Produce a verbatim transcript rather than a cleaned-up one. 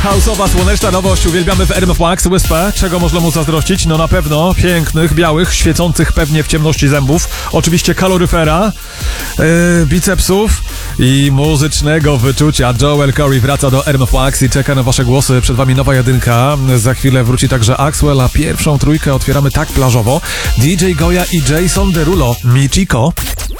House'owa, słoneczna nowość, uwielbiamy w R M F Max, Whisper. Czego można mu zazdrościć? No na pewno pięknych, białych, świecących pewnie w ciemności zębów, oczywiście kaloryfera, yy, bicepsów i muzycznego wyczucia. Joel Corey wraca do R M F Max i czeka na wasze głosy. Przed wami nowa jedynka, za chwilę wróci także Axwell, a pierwszą trójkę otwieramy tak plażowo. D J Goya i Jason Derulo, Michiko.